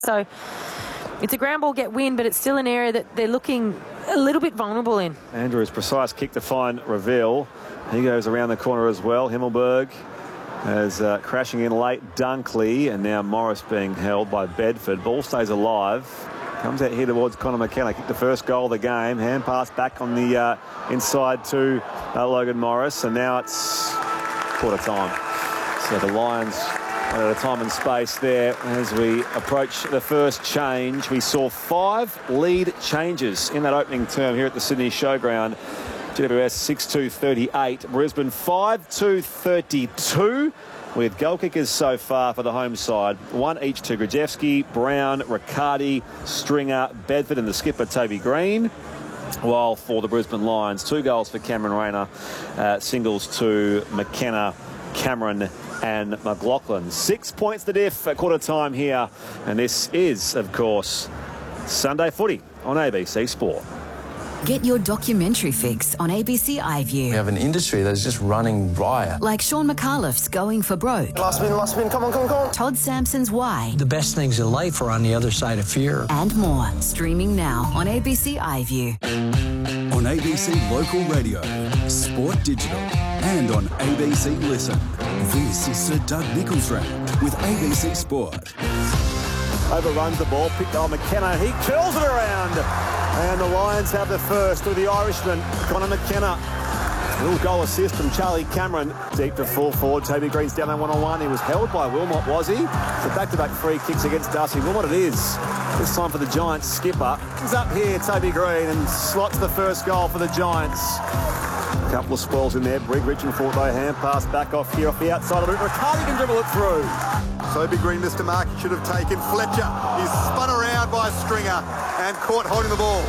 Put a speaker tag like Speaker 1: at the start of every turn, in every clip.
Speaker 1: So it's a ground ball get win, but it's still an area that they're looking a little bit vulnerable in.
Speaker 2: Andrews precise kick to find Reveal. He goes around the corner as well. Himmelberg as crashing in late Dunkley, and now Morris being held by Bedford. Ball stays alive. Comes out here towards Connor McKenna. Kicked the first goal of the game. Hand pass back on the inside to Logan Morris, and now it's quarter time. So the Lions at a time and space there as we approach the first change. We saw 5 lead changes in that opening term here at the Sydney Showground. GWS 6-2-38, Brisbane 5-2-32, with goal kickers so far for the home side. 1 each to Grajewski, Brown, Riccardi, Stringer, Bedford and the skipper Toby Green. While for the Brisbane Lions, 2 goals for Cameron Rayner, singles to McKenna, Cameron and McLaughlin. 6 points the diff at quarter time here. And this is, of course, Sunday Footy on ABC Sport.
Speaker 3: Get your documentary fix on ABC iView.
Speaker 4: We have an industry that's just running riot.
Speaker 3: Like Sean McAuliffe's Going for Broke.
Speaker 5: Last win, come on.
Speaker 3: Todd Sampson's Why.
Speaker 6: The best things in life are on the other side of fear.
Speaker 3: And more. Streaming now on ABC iView.
Speaker 7: On ABC Local Radio, Sport Digital, and on ABC Listen. This is Sir Doug Nicholls Round with ABC Sport.
Speaker 2: Overruns the ball, picked on McKenna. He curls it around. And the Lions have the first with the Irishman, Connor McKenna. Little goal assist from Charlie Cameron. Deep to full forward. Toby Green's down there 1-on-1. He was held by Wilmot, was he? So back-to-back free kicks against Darcy Wilmot it is. This time for the Giants skipper. He's up here, Toby Green, and slots the first goal for the Giants. A couple of spells in there. Brig Richmond fought though. Hand pass back off here off the outside of it. Riccardi can dribble it through.
Speaker 8: Toby Green missed a mark. He should have taken Fletcher. He's spun around by Stringer and caught holding the ball.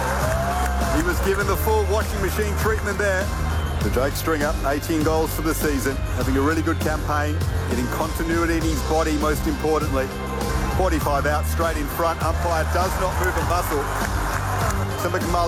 Speaker 8: He was given the full washing machine treatment there. The Jake Stringer, 18 goals for the season, having a really good campaign, getting continuity in his body most importantly. 45 out, straight in front. Umpire does not move a muscle. To McMullen.